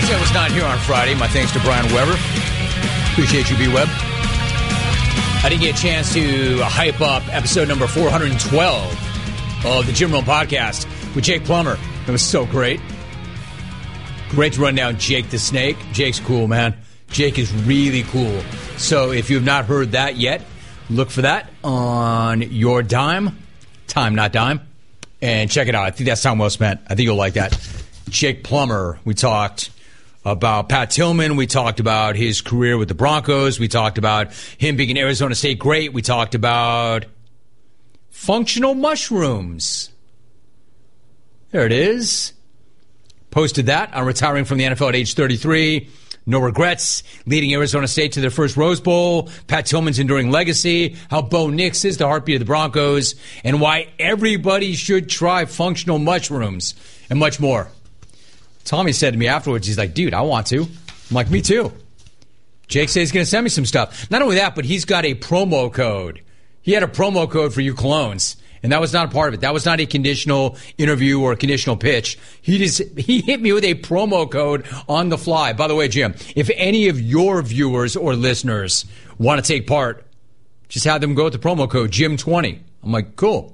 I was not here on Friday. My thanks to Brian Weber. Appreciate you, B-Web. I didn't get a chance to hype up episode number 412 of the Jim Rome Podcast with Jake Plummer. It was so great. Great to run down Jake the Snake. Jake's cool, man. Jake is really cool. So if you have not heard that yet, look for that on your time, not dime, and check it out. I think that's time well spent. I think you'll like that. Jake Plummer, we talked about Pat Tillman. We talked about his career with the Broncos. We talked about him being an Arizona State great. We talked about functional mushrooms. There it is. Posted that on retiring from the NFL at age 33. No regrets. Leading Arizona State to their first Rose Bowl. Pat Tillman's enduring legacy. How Bo Nix is the heartbeat of the Broncos. And why everybody should try functional mushrooms. And much more. Tommy said to me afterwards, he's like, dude, I want to. I'm like, me too. Jake said he's going to send me some stuff. Not only that, but he's got a promo code. He had a promo code for you colognes. And that was not a part of it. That was not a conditional interview or a conditional pitch. He hit me with a promo code on the fly. By the way, Jim, if any of your viewers or listeners want to take part, just have them go with the promo code Jim20. I'm like, cool.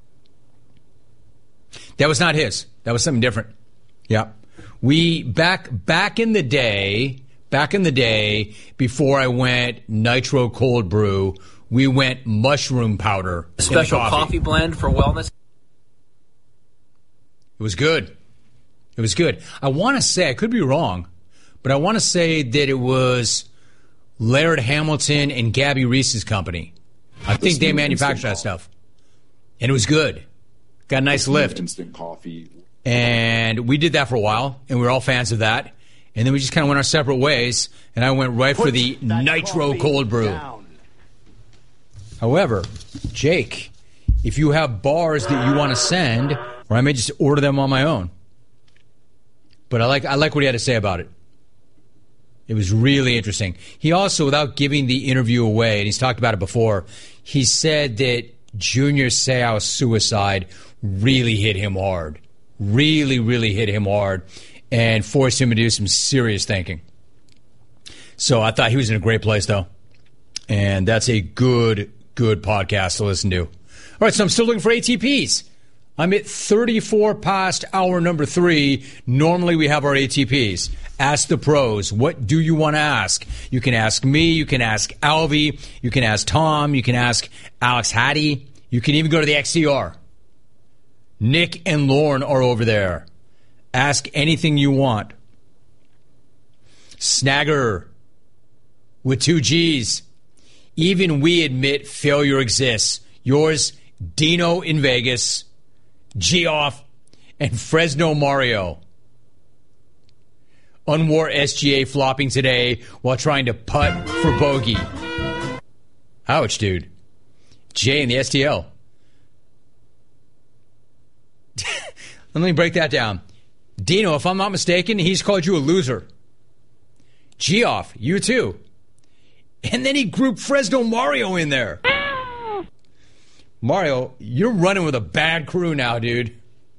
That was not his. That was something different. Yeah. We back in the day, before I went nitro cold brew, we went mushroom powder. A special coffee blend for wellness. It was good. It was good. I want to say, I could be wrong, but I want to say that it was Laird Hamilton and Gabby Reese's company. I think they manufactured that stuff. And it was good. Got a nice lift. Instant coffee. And we did that for a while, and we were all fans of that. And then we just kind of went our separate ways, and I went right for the nitro cold brew. Down. However, Jake, if you have bars that you want to send, or I may just order them on my own. But I like what he had to say about it. It was really interesting. He also, without giving the interview away, and he's talked about it before, he said that Junior Seau's suicide really hit him hard. Really, really hit him hard and forced him to do some serious thinking. So I thought he was in a great place, though. And that's a good podcast to listen to. All right, so I'm still looking for ATPs. I'm at 34 past hour number 3. Normally we have our ATPs. Ask the pros. What do you want to ask? You can ask me. You can ask Alvy. You can ask Tom. You can ask Alex Hattie. You can even go to the XCR. Nick and Lauren are over there. Ask anything you want. Snagger with 2 G's. Even we admit failure exists. Yours, Dino in Vegas, Geoff, and Fresno Mario. Unwore SGA flopping today while trying to putt for bogey. Ouch, dude. Jay in the STL. Let me break that down. Dino, if I'm not mistaken, he's called you a loser. Geoff, you too. And then he grouped Fresno Mario in there. Mario, you're running with a bad crew now, dude.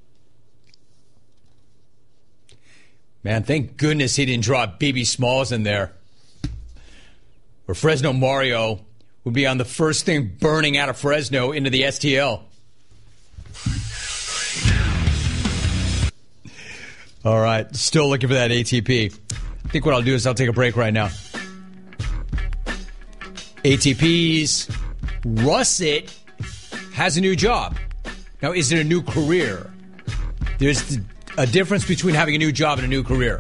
Man, thank goodness he didn't drop BB Smalls in there. Or Fresno Mario would be on the first thing burning out of Fresno into the STL. All right, still looking for that ATP. I think what I'll do is I'll take a break right now. ATPs. Russet has a new job. Now, is it a new career? There's a difference between having a new job and a new career.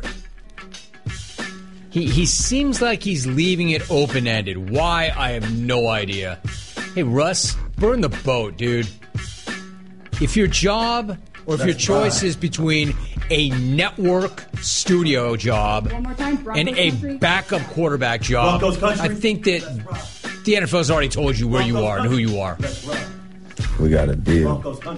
He seems like he's leaving it open-ended. Why? I have no idea. Hey, Russ, burn the boat, dude. If your job or if your choice is between a network studio job and a backup quarterback job, I think that the NFL's already told you where you are and who you are. We got a deal.